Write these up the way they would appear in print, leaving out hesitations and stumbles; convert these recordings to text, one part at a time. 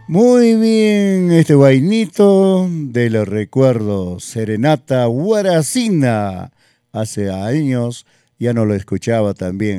Muy bien, este guainito de los recuerdos, Serenata Guaracina. Hace años ya no lo escuchaba también.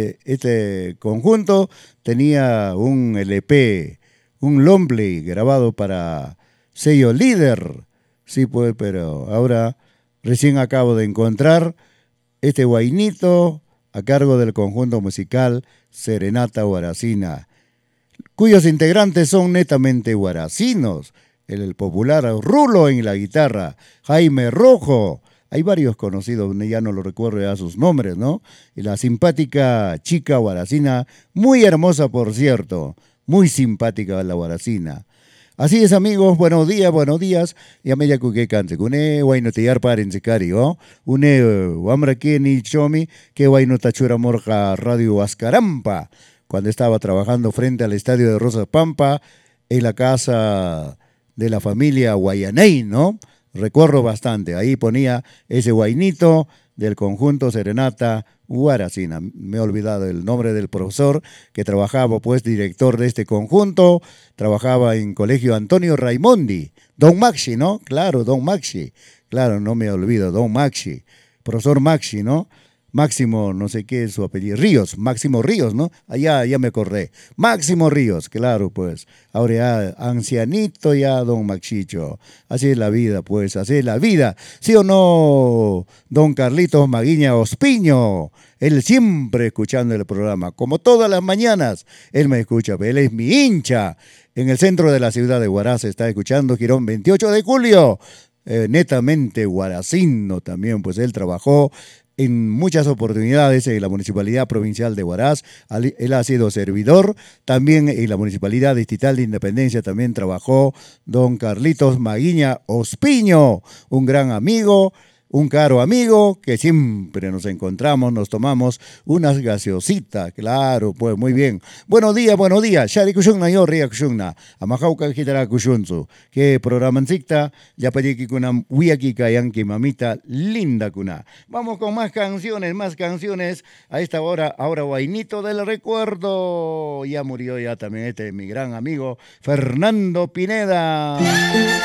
Este conjunto tenía un LP, un longplay grabado para sello líder. Sí, pues, pero ahora recién acabo de encontrar este guainito a cargo del conjunto musical Serenata Guaracina, cuyos integrantes son netamente guaracinos. El popular Rulo en la guitarra, Jaime Rojo, hay varios conocidos, ya no lo recuerdo ya sus nombres, ¿no? Y la simpática chica guaracina, muy hermosa por cierto, muy simpática la guaracina. Así es, amigos, buenos días. Ya me ya que cante, une guayno te yar paren secari, ¿oh? Une wamra que ni chomi, que guayno tachura morja radio Ascarampa, cuando estaba trabajando frente al estadio de Rosas Pampa, en la casa de la familia Guayaney, ¿no? Recuerdo bastante, ahí ponía ese guainito del conjunto Serenata Guaracina. Me he olvidado el nombre del profesor que trabajaba, pues, director de este conjunto, trabajaba en Colegio Antonio Raimondi, Don Maxi, ¿no? Claro, Don Maxi, claro, no me olvido, Don Maxi, profesor Maxi, ¿no? Máximo, no sé qué es su apellido, Ríos, Máximo Ríos, ¿no? Allá ya me acordé. Máximo Ríos, claro, pues. Ahora ya ancianito ya, don Maxicho. Así es la vida, pues, así es la vida. ¿Sí o no, don Carlitos Maguiña Ospiño? Él siempre escuchando el programa, como todas las mañanas. Él me escucha, él es mi hincha. En el centro de la ciudad de Huaraz está escuchando Girón 28 de julio. Netamente guaracino también, pues él trabajó en muchas oportunidades en la Municipalidad Provincial de Huaraz. Él ha sido servidor, también en la Municipalidad Distrital de Independencia también trabajó don Carlitos Maguiña Ospiño, un gran amigo, un caro amigo que siempre nos encontramos, nos tomamos unas gaseositas, claro, pues muy bien. Buenos días, Shari Kushungna, yo Ria Kushungna, Amajauka Hitara Kushunzu, que programancita, ya pedí que kuna Wiaki Kayanki, mamita linda kuna. Vamos con más canciones, a esta hora, ahora Guainito del Recuerdo, ya murió ya también este mi gran amigo Fernando Pineda.